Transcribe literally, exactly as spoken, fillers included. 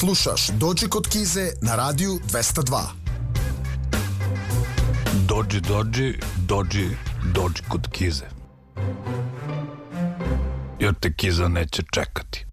Slušaš Dođi kod Kize na radiju dvesta dva. Dođi, dođi, dođi, dođi kod Kize. Jer te Kiza neće čekati.